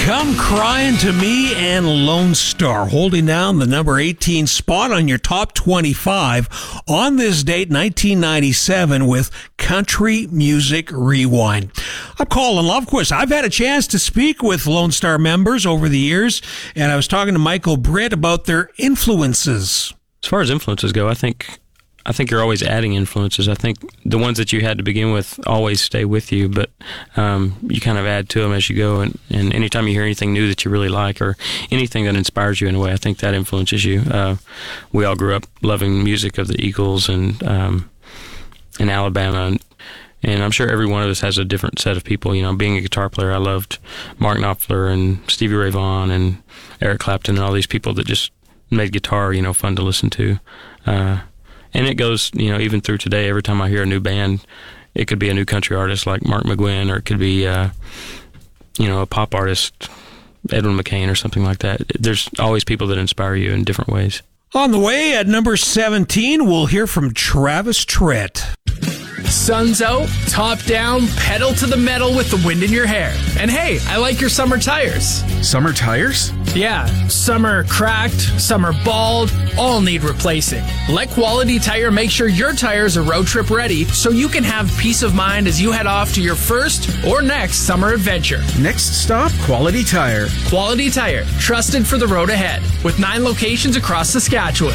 Come Crying to Me and Lone Star holding down the number 18 spot on your top 25 on this date, 1997, with Country Music Rewind. I'm Colin Lovequist. I've had a chance to speak with Lone Star members over the years, and I was talking to Michael Britt about their influences. As far as influences go, I think you're always adding influences. I think the ones that you had to begin with always stay with you, but you kind of add to them as you go. And anytime you hear anything new that you really like or anything that inspires you in a way, I think that influences you. We all grew up loving music of the Eagles and in Alabama, and I'm sure every one of us has a different set of people. You know, being a guitar player, I loved Mark Knopfler and Stevie Ray Vaughan and Eric Clapton and all these people that just made guitar, fun to listen to. And it goes, even through today, every time I hear a new band, it could be a new country artist like Mark McGuinn, or it could be, a pop artist, Edwin McCain or something like that. There's always people that inspire you in different ways. On the way at number 17, we'll hear from Travis Tritt. Sun's out, top down, pedal to the metal with the wind in your hair. And hey, I like your summer tires. Summer tires? Yeah, some are cracked, some are bald, all need replacing. Let Quality Tire make sure your tires are road trip ready so you can have peace of mind as you head off to your first or next summer adventure. Next stop, Quality Tire. Quality Tire, trusted for the road ahead, with 9 locations across Saskatchewan.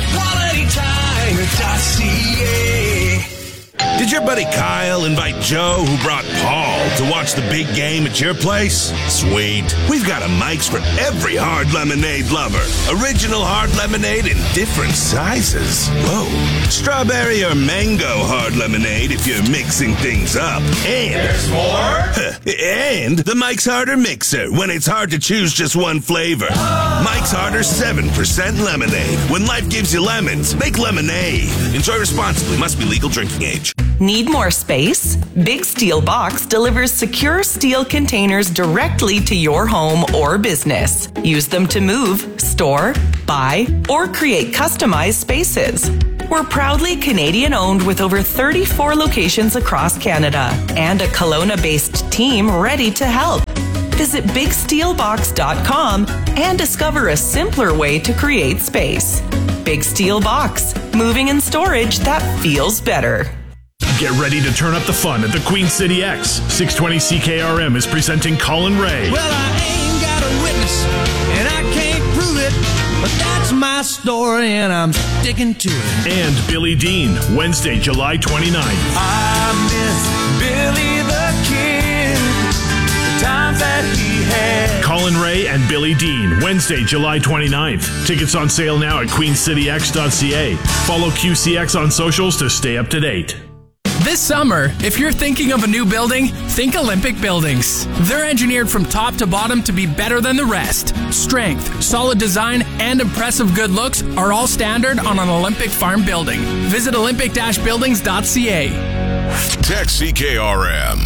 QualityTire.ca. Did your buddy Kyle invite Joe, who brought Paul, to watch the big game at your place? Sweet. We've got a Mike's for every hard lemonade lover. Original hard lemonade in different sizes. Whoa. Strawberry or mango hard lemonade if you're mixing things up. And there's more? And the Mike's Harder Mixer when it's hard to choose just one flavor. Mike's Harder 7% lemonade. When life gives you lemons, make lemonade. Enjoy responsibly. Must be legal drinking age. Need more space? Big Steel Box delivers secure steel containers directly to your home or business. Use them to move, store, buy, or create customized spaces. We're proudly Canadian-owned with over 34 locations across Canada and a Kelowna-based team ready to help. Visit BigSteelBox.com and discover a simpler way to create space. Big Steel Box, moving and storage that feels better. Get ready to turn up the fun at the Queen City X. 620 CKRM is presenting Colin Ray. Well, I ain't got a witness, and I can't prove it, but that's my story, and I'm sticking to it. And Billy Dean, Wednesday, July 29th. I miss Billy the Kid, the times that he had. Colin Ray and Billy Dean, Wednesday, July 29th. Tickets on sale now at queencityx.ca. Follow QCX on socials to stay up to date. This summer, if you're thinking of a new building, think Olympic Buildings. They're engineered from top to bottom to be better than the rest. Strength, solid design, and impressive good looks are all standard on an Olympic farm building. Visit olympic-buildings.ca. Text CKRM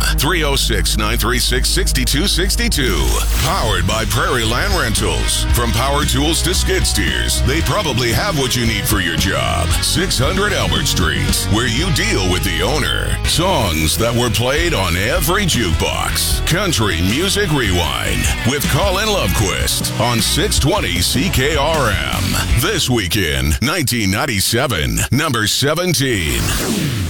306-936-6262. Powered by Prairie Land Rentals. From power tools to skid steers, they probably have what you need for your job. 600 Albert Street, where you deal with the owner. Songs that were played on every jukebox. Country Music Rewind with Colin Lovequist on 620 CKRM. This weekend, 1997, number 17.